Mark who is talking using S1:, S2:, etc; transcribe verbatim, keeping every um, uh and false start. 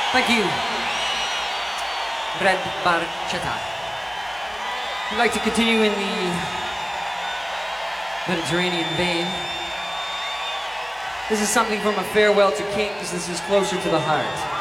S1: Thank you, Red Barchetta. We'd like to continue in the Mediterranean vein. This is something from A Farewell to Kings. This is Closer to the Heart.